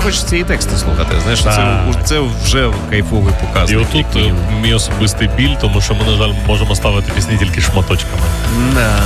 хочеться і тексти слухати. Знаєш, це вже кайфовий показник. І отут мій особистий біль, тому що ми, на жаль, можемо ставити пісні тільки шматочками. Да.